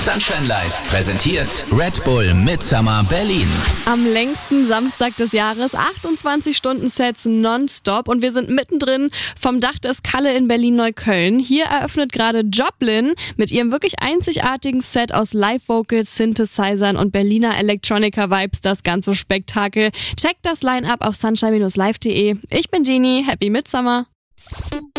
Sunshine Live präsentiert Red Bull Midsummer Berlin. Am längsten Samstag des Jahres, 28 Stunden Sets nonstop und wir sind mittendrin vom Dach des Kalle in Berlin-Neukölln. Hier eröffnet gerade Joplin mit ihrem wirklich einzigartigen Set aus Live-Vocals, Synthesizern und Berliner Electronica-Vibes das ganze Spektakel. Checkt das Line-Up auf sunshine-live.de. Ich bin Genie, Happy Midsummer.